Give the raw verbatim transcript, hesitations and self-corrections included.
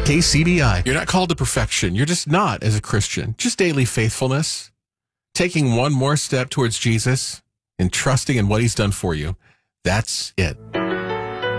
K C B I. You're not called to perfection. You're just not as a Christian. Just daily faithfulness, taking one more step towards Jesus and trusting in what he's done for you. That's it.